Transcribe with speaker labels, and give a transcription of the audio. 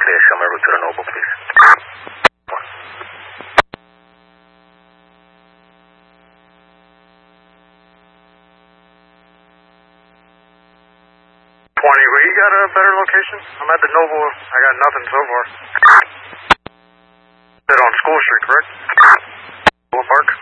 Speaker 1: clear. Show me a route to the Noble, please.
Speaker 2: 20, well, you got a better location? I'm at the Noble. I got nothing so far. Is it on School Street, correct? School Park?